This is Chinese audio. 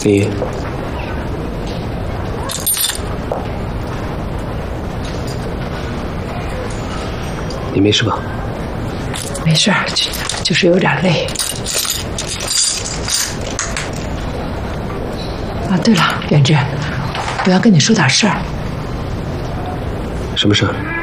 你没事吧？ 没事，就是有点累。啊，对了，元志，我要跟你说点事儿。 什么事儿？